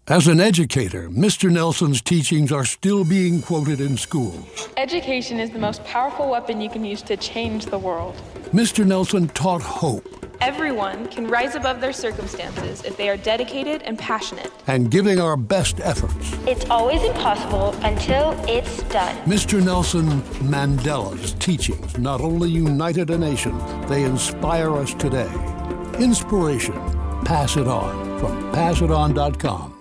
As an educator, Mr. Nelson's teachings are still being quoted in schools. Education is the most powerful weapon you can use to change the world. Mr. Nelson taught hope. Everyone can rise above their circumstances if they are dedicated and passionate. And giving our best efforts. It's always impossible until it's done. Mr. Nelson Mandela's teachings not only united a nation, they inspire us today. Inspiration. Pass it on from passiton.com.